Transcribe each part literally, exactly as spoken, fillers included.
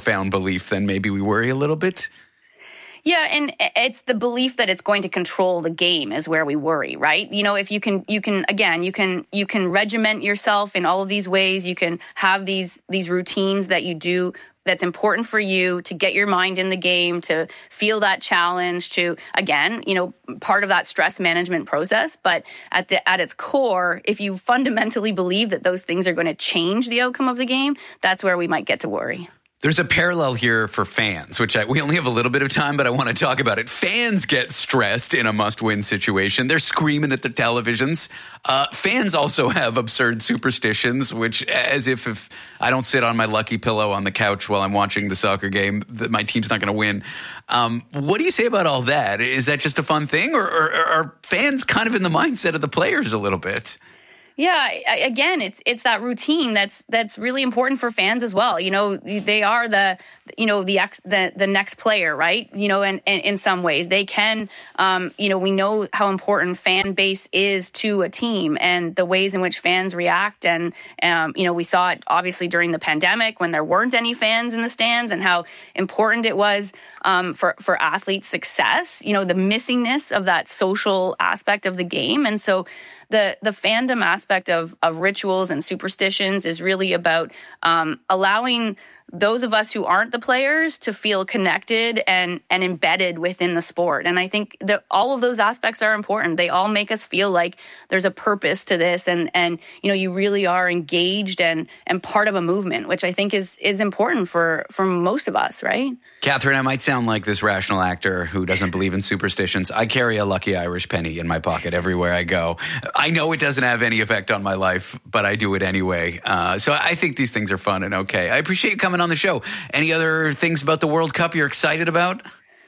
profound belief, then maybe we worry a little bit. Yeah, and it's the belief that it's going to control the game is where we worry, right? You know, if you can, you can again, you can you can regiment yourself in all of these ways. You can have these these routines that you do that's important for you to get your mind in the game, to feel that challenge, to, again, you know, part of that stress management process. But at the at its core, if you fundamentally believe that those things are going to change the outcome of the game, that's where we might get to worry. There's a parallel here for fans, which I, we only have a little bit of time, but I want to talk about it. Fans get stressed in a must-win situation. They're screaming at the televisions. Uh, fans also have absurd superstitions, which as if if I don't sit on my lucky pillow on the couch while I'm watching the soccer game, that my team's not going to win. Um, what do you say about all that? Is that just a fun thing, or, or, or are fans kind of in the mindset of the players a little bit? Yeah, again, it's it's that routine that's that's really important for fans as well. You know, they are the you know the ex, the the next player, right? You know, and, and in some ways they can. Um, you know, we know how important fan base is to a team and the ways in which fans react. And um, you know, we saw it obviously during the pandemic when there weren't any fans in the stands, and how important it was um, for for athletes' success. You know, the missingness of that social aspect of the game, and so. The the fandom aspect of, of rituals and superstitions is really about um, allowing those of us who aren't the players to feel connected and, and embedded within the sport. And I think that all of those aspects are important. They all make us feel like there's a purpose to this, and, and you know, you really are engaged and, and part of a movement, which I think is is important for, for most of us, right? Catherine, I might sound like this rational actor who doesn't believe in superstitions. I carry a lucky Irish penny in my pocket everywhere I go. I know it doesn't have any effect on my life, but I do it anyway. Uh, so I think these things are fun and okay. I appreciate you coming on the show. Any other things about the World Cup you're excited about?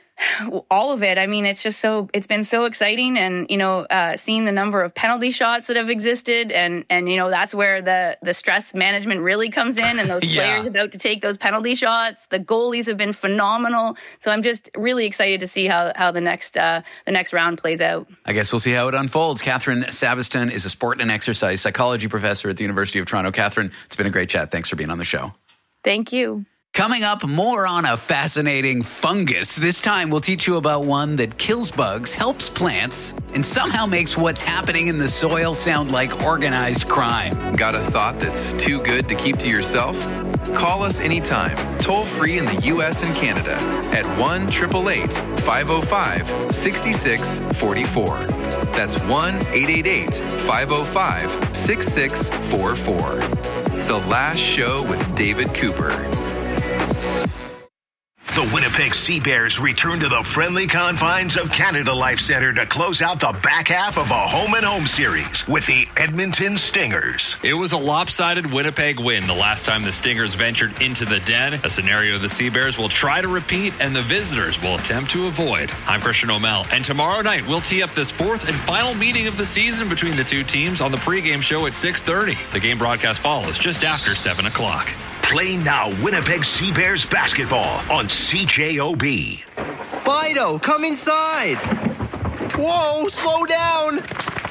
All of it. I mean, it's just so, it's been so exciting, and, you know, uh, seeing the number of penalty shots that have existed, and, and, you know, that's where the, the stress management really comes in, and those yeah. players about to take those penalty shots. The goalies have been phenomenal. So I'm just really excited to see how, how the next, uh, the next round plays out. I guess we'll see how it unfolds. Catherine Savaston is a sport and exercise psychology professor at the University of Toronto. Catherine, it's been a great chat. Thanks for being on the show. Thank you. Coming up, more on a fascinating fungus. This time, we'll teach you about one that kills bugs, helps plants, and somehow makes what's happening in the soil sound like organized crime. Got a thought that's too good to keep to yourself? Call us anytime, toll free in the U S and Canada at one eight eight eight, five oh five, six six four four. That's one eight eight eight, five oh five, six six four four. The Last Show with David Cooper. The Winnipeg Sea Bears return to the friendly confines of Canada Life Centre to close out the back half of a home-and-home series with the Edmonton Stingers. It was a lopsided Winnipeg win the last time the Stingers ventured into the den, a scenario the Sea Bears will try to repeat and the visitors will attempt to avoid. I'm Christian O'Mell, and tomorrow night we'll tee up this fourth and final meeting of the season between the two teams on the pregame show at six thirty. The game broadcast follows just after seven o'clock. Play now Winnipeg Sea Bears basketball on C J O B. Fido, come inside. Whoa, slow down.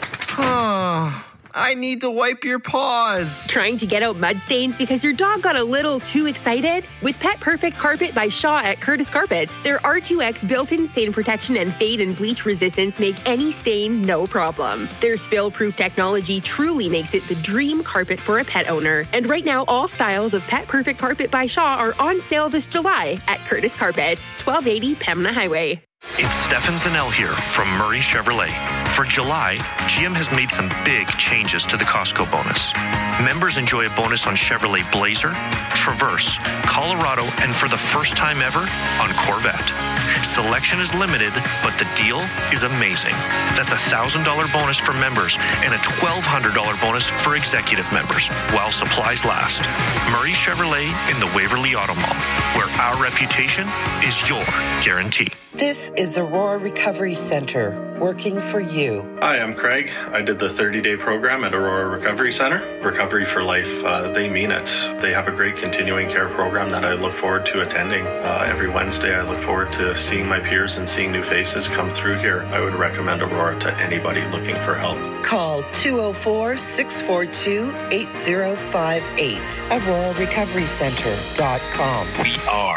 I need to wipe your paws. Trying to get out mud stains because your dog got a little too excited? With Pet Perfect Carpet by Shaw at Curtis Carpets, their R two X built-in stain protection and fade and bleach resistance make any stain no problem. Their spill-proof technology truly makes it the dream carpet for a pet owner. And right now, all styles of Pet Perfect Carpet by Shaw are on sale this July at Curtis Carpets, twelve eighty Pembina Highway. It's Stefan Zanel here from Murray Chevrolet. For July, G M has made some big changes to the Costco bonus. Members enjoy a bonus on Chevrolet Blazer, Traverse, Colorado, and for the first time ever, on Corvette. Selection is limited, but the deal is amazing. That's a one thousand dollars bonus for members and a twelve hundred dollars bonus for executive members, while supplies last. Murray Chevrolet in the Waverly Auto Mall, where our reputation is your guarantee. This is Aurora Recovery Center, working for you. Hi, I'm Craig. I did the thirty-day program at Aurora Recovery Center. Recovery for Life, uh, they mean it. They have a great continuing care program that I look forward to attending. Uh, every Wednesday, I look forward to seeing my peers and seeing new faces come through here. I would recommend Aurora to anybody looking for help. Call two oh four, six four two, eight oh five eight. Aurora Recovery Center dot com. We are